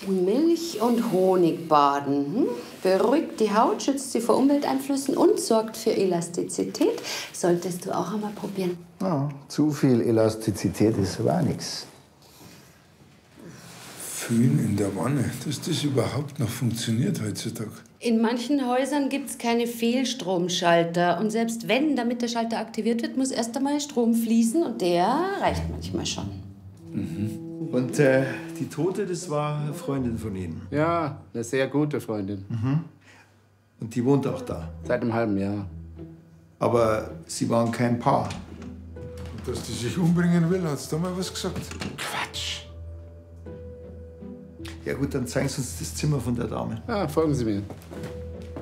In Milch und Honig baden. Beruhigt die Haut, schützt sie vor Umwelteinflüssen und sorgt für Elastizität. Solltest du auch einmal probieren. Ja, zu viel Elastizität ist aber auch nichts. Föhn in der Wanne, dass das überhaupt noch funktioniert heutzutage. In manchen Häusern gibt es keine Fehlstromschalter. Und selbst wenn, damit der Schalter aktiviert wird, muss erst einmal Strom fließen. Und der reicht manchmal schon. Und die Tote, das war eine Freundin von Ihnen? Ja, eine sehr gute Freundin. Und die wohnt auch da? Seit einem halben Jahr. Aber Sie waren kein Paar? Und dass die sich umbringen will, hat's da mal was gesagt? Quatsch. Ja gut, dann zeigen Sie uns das Zimmer von der Dame. Ja, folgen Sie mir.